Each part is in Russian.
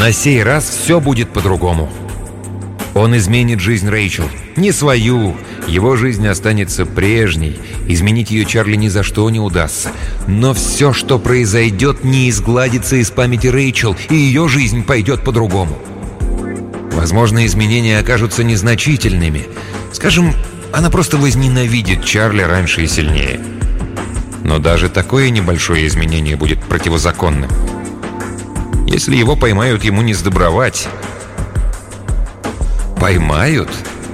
На сей раз все будет по-другому. Он изменит жизнь Рэйчел. Не свою. Его жизнь останется прежней. Изменить ее Чарли ни за что не удастся. Но все, что произойдет, не изгладится из памяти Рэйчел, и ее жизнь пойдет по-другому. Возможно, изменения окажутся незначительными. Скажем, она просто возненавидит Чарли раньше и сильнее. Но даже такое небольшое изменение будет противозаконным. Если его поймают, ему не сдобровать. Поймают?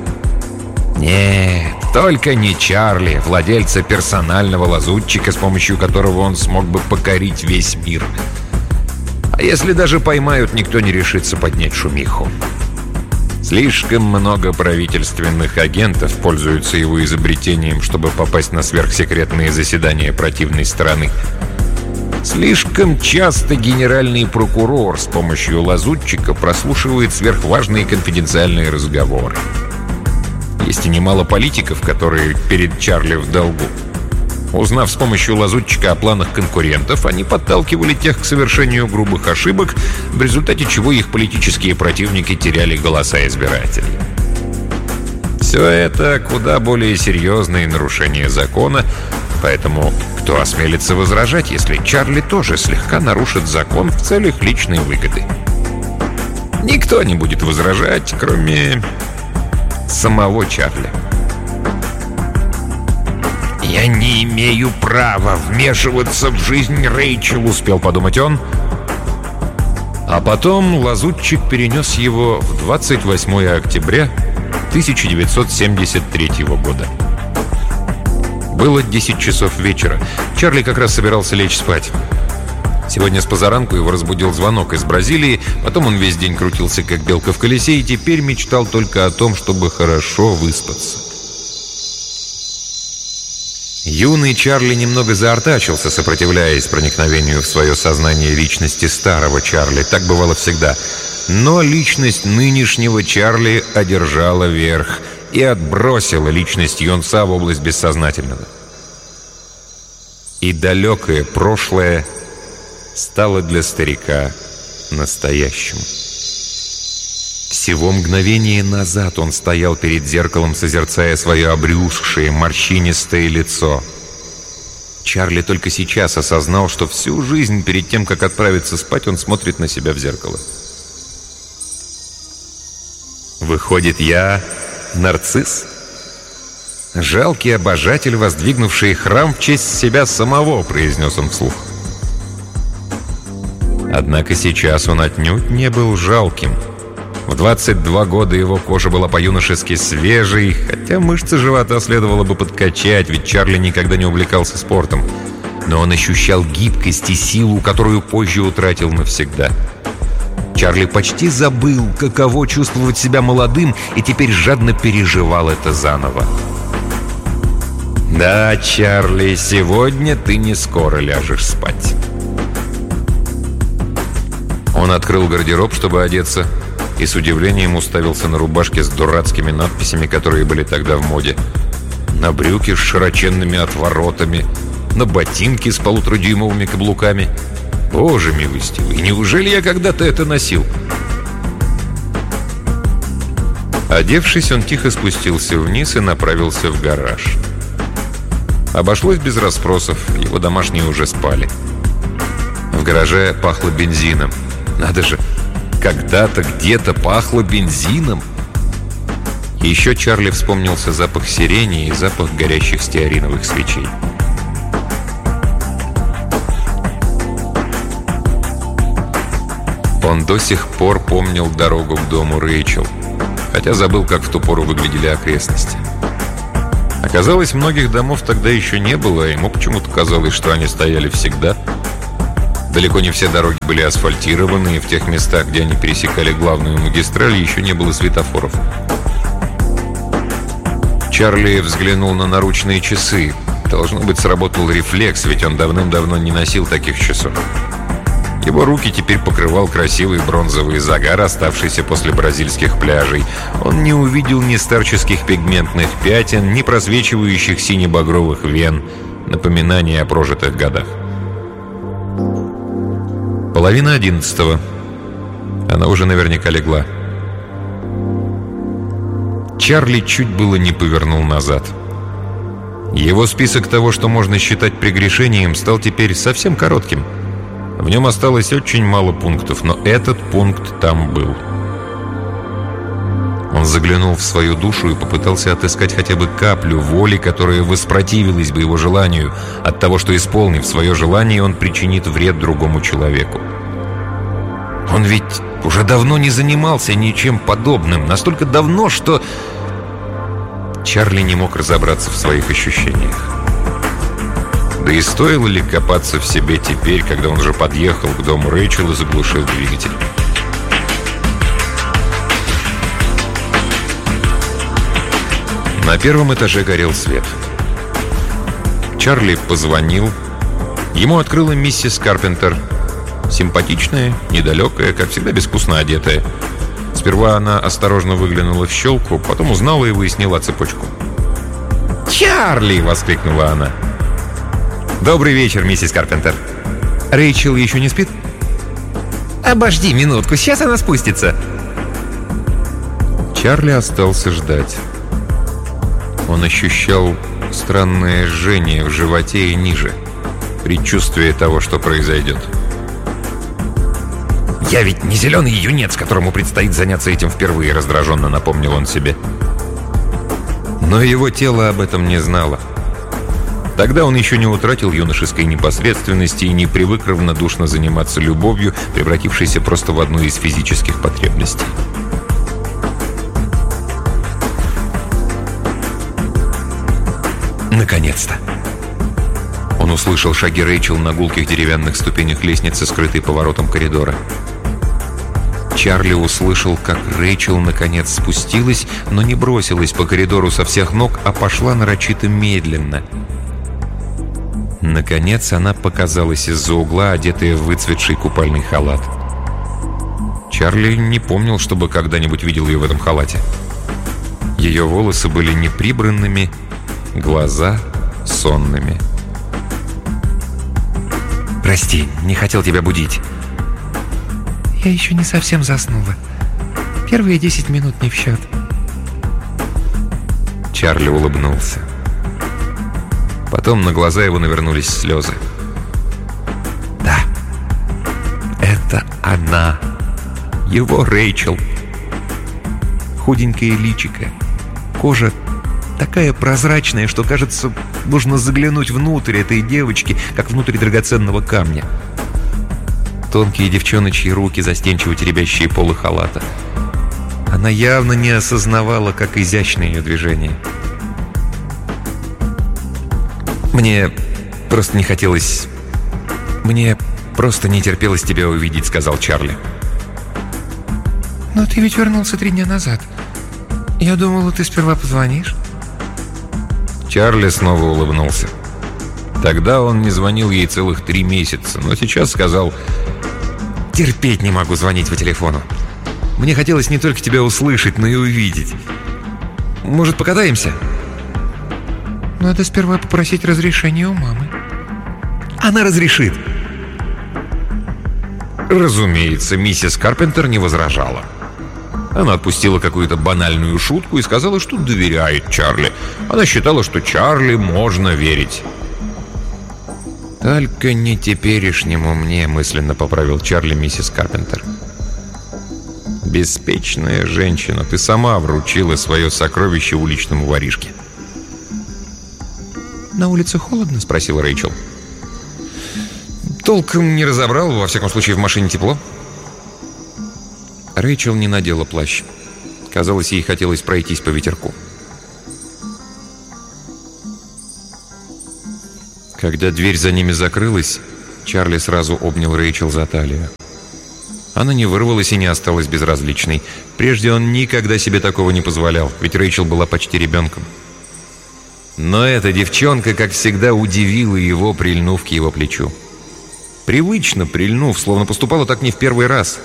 Нет, только не Чарли, владельца персонального лазутчика, с помощью которого он смог бы покорить весь мир. А если даже поймают, никто не решится поднять шумиху. Слишком много правительственных агентов пользуются его изобретением, чтобы попасть на сверхсекретные заседания противной стороны. Слишком часто генеральный прокурор с помощью лазутчика прослушивает сверхважные конфиденциальные разговоры. Есть и немало политиков, которые перед Чарли в долгу. Узнав с помощью лазутчика о планах конкурентов, они подталкивали тех к совершению грубых ошибок, в результате чего их политические противники теряли голоса избирателей. Все это куда более серьезные нарушения закона, поэтому кто осмелится возражать, если Чарли тоже слегка нарушит закон в целях личной выгоды? Никто не будет возражать, кроме самого Чарли. «Я не имею права вмешиваться в жизнь Рэйчел», — успел подумать он. А потом лазутчик перенес его в 28 октября 1973 года. Было 10 часов вечера. Чарли как раз собирался лечь спать. Сегодня с позаранку его разбудил звонок из Бразилии. Потом он весь день крутился, как белка в колесе, и теперь мечтал только о том, чтобы хорошо выспаться. Юный Чарли немного заортачился, сопротивляясь проникновению в свое сознание личности старого Чарли. Так бывало всегда. Но личность нынешнего Чарли одержала верх и отбросила личность юнца в область бессознательного. И далекое прошлое стало для старика настоящим. Всего мгновение назад он стоял перед зеркалом, созерцая свое обрюзгшее, морщинистое лицо. Чарли только сейчас осознал, что всю жизнь перед тем, как отправиться спать, он смотрит на себя в зеркало. «Выходит, я нарцисс? Жалкий обожатель, воздвигнувший храм в честь себя самого», — произнес он вслух. Однако сейчас он отнюдь не был жалким. В 22 года его кожа была по-юношески свежей, хотя мышцы живота следовало бы подкачать, ведь Чарли никогда не увлекался спортом. Но он ощущал гибкость и силу, которую позже утратил навсегда. Чарли почти забыл, каково чувствовать себя молодым, и теперь жадно переживал это заново. «Да, Чарли, сегодня ты не скоро ляжешь спать». Он открыл гардероб, чтобы одеться, и с удивлением уставился на рубашки с дурацкими надписями, которые были тогда в моде, на брюки с широченными отворотами, на ботинки с 1,5-дюймовыми каблуками. Боже милостивый, неужели я когда-то это носил? Одевшись, он тихо спустился вниз и направился в гараж. Обошлось без расспросов, его домашние уже спали. В гараже пахло бензином. Надо же, когда-то где-то пахло бензином. Еще Чарли вспомнился запах сирени и запах горящих стеариновых свечей. Он до сих пор помнил дорогу к дому Рэйчел, хотя забыл, как в ту пору выглядели окрестности. Оказалось, многих домов тогда еще не было, а ему почему-то казалось, что они стояли всегда. Далеко не все дороги были асфальтированы, и в тех местах, где они пересекали главную магистраль, еще не было светофоров. Чарли взглянул на наручные часы. Должно быть, сработал рефлекс, ведь он давным-давно не носил таких часов. Его руки теперь покрывал красивый бронзовый загар, оставшийся после бразильских пляжей. Он не увидел ни старческих пигментных пятен, ни просвечивающих сине-багровых вен, напоминания о прожитых годах. 10:30. Она уже наверняка легла. Чарли чуть было не повернул назад. Его список того, что можно считать прегрешением, стал теперь совсем коротким. В нем осталось очень мало пунктов, но этот пункт там был. Он заглянул в свою душу и попытался отыскать хотя бы каплю воли, которая воспротивилась бы его желанию от того, что, исполнив свое желание, он причинит вред другому человеку. Он ведь уже давно не занимался ничем подобным, настолько давно, что Чарли не мог разобраться в своих ощущениях. Да и стоило ли копаться в себе теперь, когда он уже подъехал к дому Рэйчел и заглушил двигатель? На первом этаже горел свет. Чарли позвонил. Ему открыла миссис Карпентер. Симпатичная, недалекая, как всегда безвкусно одетая. Сперва она осторожно выглянула в щелку, потом узнала его и сняла цепочку. «Чарли!» — воскликнула она. «Добрый вечер, миссис Карпентер. Рэйчел еще не спит?» «Обожди минутку, сейчас она спустится». Чарли остался ждать. Он ощущал странное жжение в животе и ниже, предчувствие того, что произойдет. «Я ведь не зеленый юнец, которому предстоит заняться этим впервые», — раздраженно напомнил он себе. Но его тело об этом не знало. Тогда он еще не утратил юношеской непосредственности и не привык равнодушно заниматься любовью, превратившейся просто в одну из физических потребностей. Наконец-то! Он услышал шаги Рэйчел на гулких деревянных ступенях лестницы, скрытой поворотом коридора. Чарли услышал, как Рэйчел наконец спустилась, но не бросилась по коридору со всех ног, а пошла нарочито медленно. Наконец она показалась из-за угла, одетая в выцветший купальный халат. Чарли не помнил, чтобы когда-нибудь видел ее в этом халате. Ее волосы были неприбранными, глаза сонными. «Прости, не хотел тебя будить». Я еще не совсем заснула. Первые 10 минут не в счет. Чарли улыбнулся. Потом на глаза его навернулись слезы. Да, это она. Его Рэйчел. Худенькое личико. Кожа такая прозрачная, что, кажется, нужно заглянуть внутрь этой девочки, как внутрь драгоценного камня. Тонкие девчоночьи руки, застенчиво теребящие полы халата. Она явно не осознавала, как изящны ее движения. «Мне просто не хотелось... Мне просто не терпелось тебя увидеть», — сказал Чарли. Но ты ведь вернулся 3 дня назад. Я думала, ты сперва позвонишь. Чарли снова улыбнулся. Тогда он не звонил ей целых 3 месяца, но сейчас сказал: «Терпеть не могу звонить по телефону. Мне хотелось не только тебя услышать, но и увидеть. Может, покатаемся?» Надо сперва попросить разрешения у мамы. Она разрешит. Разумеется, миссис Карпентер не возражала. Она отпустила какую-то банальную шутку и сказала, что доверяет Чарли. Она считала, что Чарли можно верить. «Только не теперешнему мне», — мысленно поправил Чарли миссис Карпентер. «Беспечная женщина, ты сама вручила свое сокровище уличному воришке». «На улице холодно?» — спросила Рэйчел. «Толком не разобрал, во всяком случае в машине тепло». Рэйчел не надела плащ. Казалось, ей хотелось пройтись по ветерку. Когда дверь за ними закрылась, Чарли сразу обнял Рэйчел за талию. Она не вырвалась и не осталась безразличной. Прежде он никогда себе такого не позволял, ведь Рэйчел была почти ребенком. Но эта девчонка, как всегда, удивила его, прильнув к его плечу. Привычно прильнув, словно поступала так не в первый раз.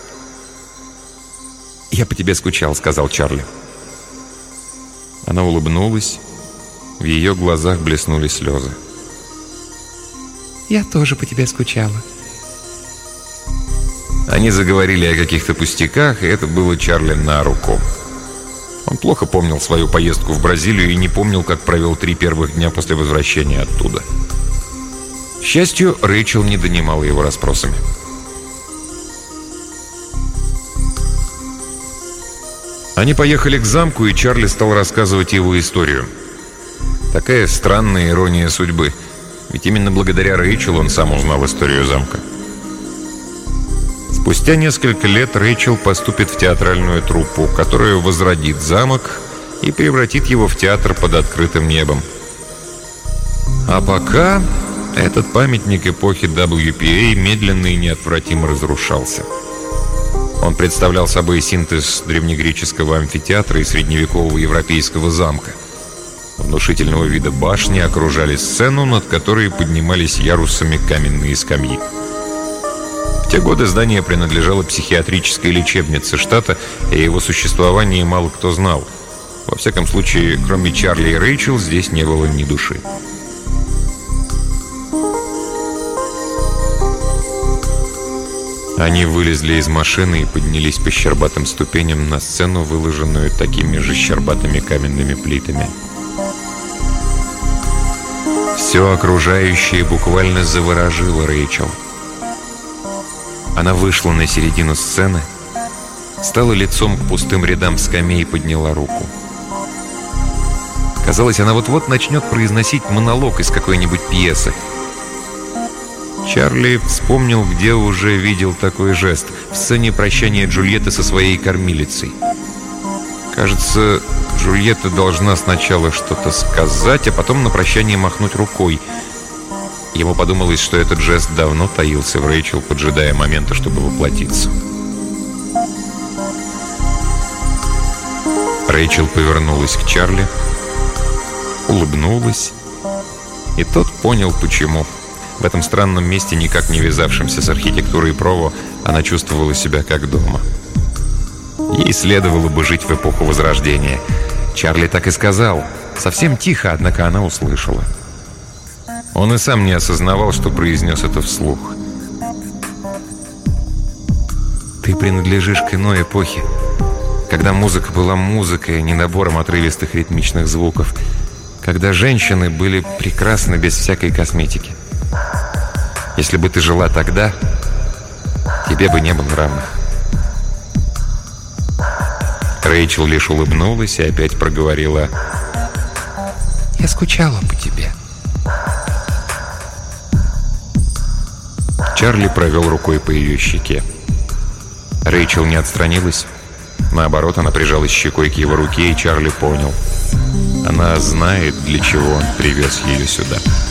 «Я по тебе скучал», — сказал Чарли. Она улыбнулась. В ее глазах блеснули слезы. «Я тоже по тебе скучала». А Они заговорили о каких-то пустяках, и это было Чарли на руку. Он плохо помнил свою поездку в Бразилию и не помнил, как провел 3 первых дня после возвращения оттуда. К счастью, Рэйчел не донимала его расспросами. Они поехали к замку, и Чарли стал рассказывать его историю. Такая странная ирония судьбы. Ведь именно благодаря Рэйчел он сам узнал историю замка. Спустя несколько лет Рэйчел поступит в театральную труппу, которая возродит замок и превратит его в театр под открытым небом. А пока этот памятник эпохи WPA медленно и неотвратимо разрушался. Он представлял собой синтез древнегреческого амфитеатра и средневекового европейского замка. Внушительного вида башни окружали сцену, над которой поднимались ярусами каменные скамьи. В те годы здание принадлежало психиатрической лечебнице штата, и о его существовании мало кто знал. Во всяком случае, кроме Чарли и Рэйчел, здесь не было ни души. Они вылезли из машины и поднялись по щербатым ступеням на сцену, выложенную такими же щербатыми каменными плитами. Все окружающее буквально заворожило Рэйчел. Она вышла на середину сцены, стала лицом к пустым рядам скамей и подняла руку. Казалось, она вот-вот начнет произносить монолог из какой-нибудь пьесы. Чарли вспомнил, где уже видел такой жест — в сцене прощания Джульетты со своей кормилицей. Кажется, Джульетта должна сначала что-то сказать, а потом на прощание махнуть рукой. Ему подумалось, что этот жест давно таился в Рэйчел, поджидая момента, чтобы воплотиться. Рэйчел повернулась к Чарли, улыбнулась, и тот понял, почему. В этом странном месте, никак не вязавшемся с архитектурой Прово, она чувствовала себя как дома. Ей следовало бы жить в эпоху Возрождения. Чарли так и сказал. Совсем тихо, однако она услышала. Он и сам не осознавал, что произнес это вслух. «Ты принадлежишь к иной эпохе, когда музыка была музыкой, а не набором отрывистых ритмичных звуков, когда женщины были прекрасны без всякой косметики. Если бы ты жила тогда, тебе бы не было равных». Рэйчел лишь улыбнулась и опять проговорила: «Я скучала по тебе». Чарли провел рукой по ее щеке. Рэйчел не отстранилась. Наоборот, она прижалась щекой к его руке, и Чарли понял. Она знает, для чего он привез ее сюда.